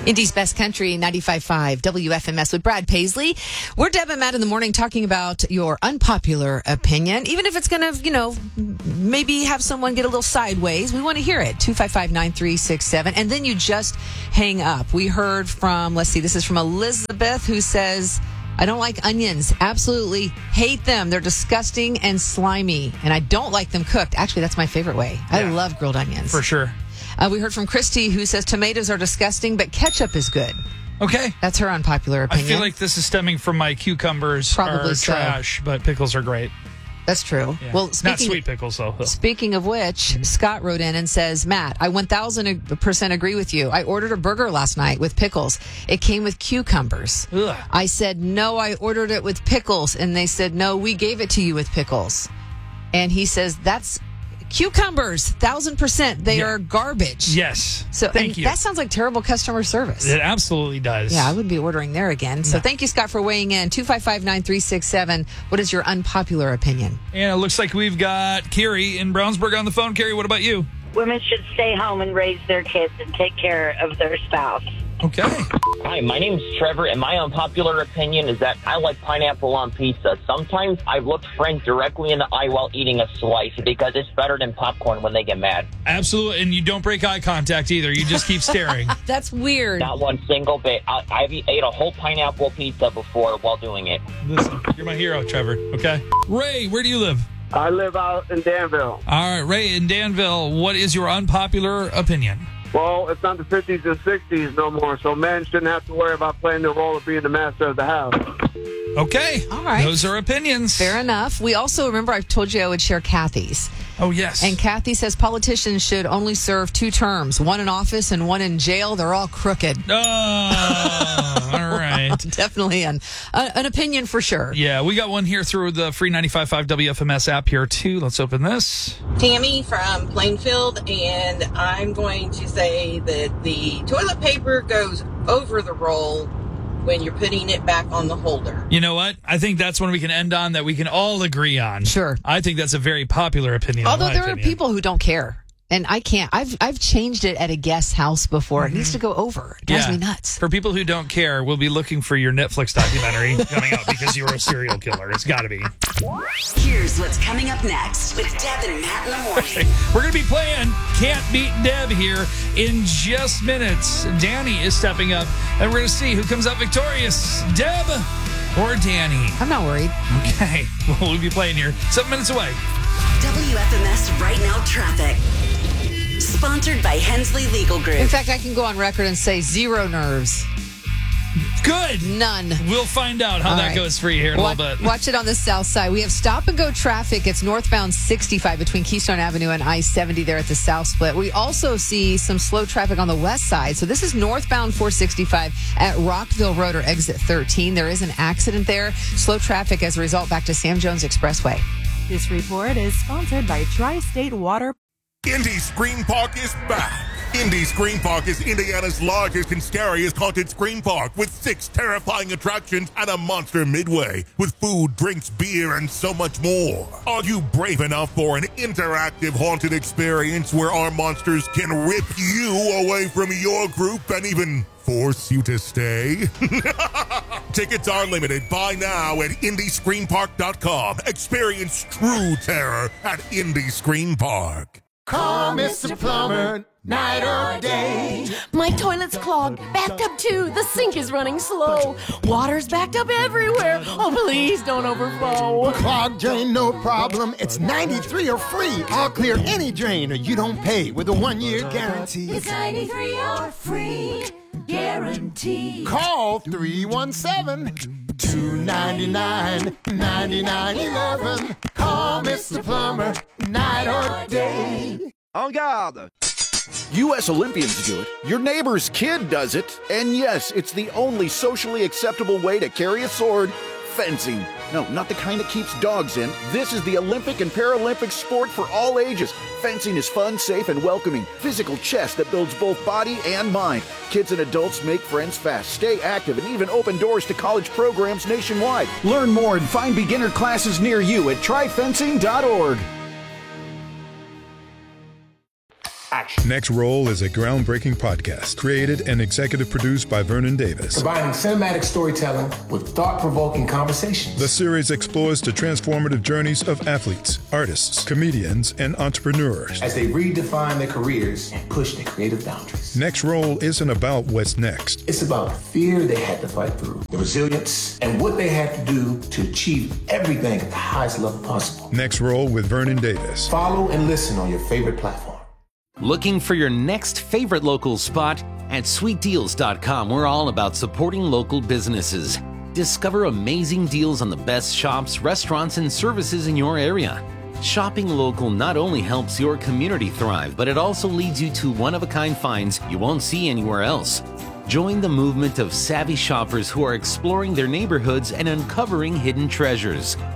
Indy's Best Country, 95.5 WFMS with Brad Paisley. We're Deb and Matt in the morning talking about your unpopular opinion. Even if it's going to, maybe have someone get a little sideways, we want to hear it. 255-9367. And then you just hang up. We heard from, this is from Elizabeth, who says, I don't like onions. Absolutely hate them. They're disgusting and slimy. And I don't like them cooked. Actually, that's my favorite way. I love grilled onions. For sure. We heard from Christy, who says tomatoes are disgusting, but ketchup is good. Okay. That's her unpopular opinion. I feel like this is stemming from my cucumbers Probably are so. trash, but pickles are great. That's true. Yeah. Well, not sweet pickles, though. Speaking of which, Scott wrote in and says, Matt, I 1,000% agree with you. I ordered a burger last night with pickles. It came with cucumbers. Ugh. I said, no, I ordered it with pickles. And they said, no, we gave it to you with pickles. And he says, that's cucumbers, 1,000%. They are garbage. Yes. So thank you. That sounds like terrible customer service. It absolutely does. Yeah, I wouldn't be ordering there again. So thank you, Scott, for weighing in. 255-9367. What is your unpopular opinion? And it looks like we've got Carrie in Brownsburg on the phone. Carrie, what about you? Women should stay home and raise their kids and take care of their spouse. Okay. Hi, my name's Trevor, and my unpopular opinion is that I like pineapple on pizza. Sometimes I've looked friends directly in the eye while eating a slice because it's better than popcorn when they get mad. Absolutely, and you don't break eye contact either. You just keep staring. That's weird. Not one single bit. I've ate a whole pineapple pizza before while doing it. Listen, you're my hero, Trevor, okay? Ray, where do you live? I live out in Danville. All right, Ray, in Danville, what is your unpopular opinion? Well, it's not the 50s and 60s no more, so men shouldn't have to worry about playing the role of being the master of the house. Okay. All right. Those are opinions. Fair enough. We also, remember, I told you I would share Kathy's. Oh, yes. And Kathy says politicians should only serve 2 terms, one in office and one in jail. They're all crooked. Oh, all right. Definitely an opinion for sure. Yeah, we got one here through the free 95.5 WFMS app here, too. Let's open this. Tammy from Plainfield, and I'm going to say that the toilet paper goes over the roll when you're putting it back on the holder. You know what? I think that's one we can end on that we can all agree on. Sure. I think that's a very popular opinion. Although there are people who don't care. And I can't. I've changed it at a guest house before. It needs to go over. It drives me nuts. For people who don't care, we'll be looking for your Netflix documentary coming out because you were a serial killer. It's got to be. Here's what's coming up next with Deb and Matt in the morning. We're going to be playing Can't Beat Deb here in just minutes. Danny is stepping up, and we're going to see who comes out victorious, Deb or Danny. I'm not worried. Okay. Well, we'll be playing here 7 minutes away. WFMS Right Now Traffic. Sponsored by Hensley Legal Group. In fact, I can go on record and say 0 nerves. Good. None. We'll find out how that goes for you here in a little bit. Watch it on the south side. We have stop-and-go traffic. It's northbound 65 between Keystone Avenue and I-70 there at the south split. We also see some slow traffic on the west side. So this is northbound 465 at Rockville Road or exit 13. There is an accident there. Slow traffic as a result back to Sam Jones Expressway. This report is sponsored by Tri-State Water. Indy Scream Park is back. Indy Scream Park is Indiana's largest and scariest haunted scream park with 6 terrifying attractions and a monster midway with food, drinks, beer, and so much more. Are you brave enough for an interactive haunted experience where our monsters can rip you away from your group and even force you to stay? Tickets are limited. Buy now at IndyScreamPark.com. Experience true terror at Indy Scream Park. Call Mr. Plumber, night or day. My toilet's clogged, backed up too. The sink is running slow. Water's backed up everywhere. Oh, please don't overflow. Clogged drain, no problem. It's 93 or free. I'll clear any drain or you don't pay with a 1-year guarantee. It's 93 or free guarantee. Call 317-299-9911. Call Mr. Plumber, night or day. En garde! U.S. Olympians do it, your neighbor's kid does it, and yes, it's the only socially acceptable way to carry a sword, fencing. No, not the kind that keeps dogs in. This is the Olympic and Paralympic sport for all ages. Fencing is fun, safe, and welcoming. Physical chess that builds both body and mind. Kids and adults make friends fast, stay active, and even open doors to college programs nationwide. Learn more and find beginner classes near you at tryfencing.org. action. Next Roll is a groundbreaking podcast created and executive produced by Vernon Davis. Combining cinematic storytelling with thought-provoking conversations. The series explores the transformative journeys of athletes, artists, comedians, and entrepreneurs as they redefine their careers and push their creative boundaries. Next Roll isn't about what's next. It's about the fear they had to fight through, the resilience, and what they had to do to achieve everything at the highest level possible. Next Roll with Vernon Davis. Follow and listen on your favorite platform. Looking for your next favorite local spot? At sweetdeals.com, we're all about supporting local businesses. Discover amazing deals on the best shops, restaurants, and services in your area. Shopping local not only helps your community thrive, but it also leads you to one-of-a-kind finds you won't see anywhere else. Join the movement of savvy shoppers who are exploring their neighborhoods and uncovering hidden treasures.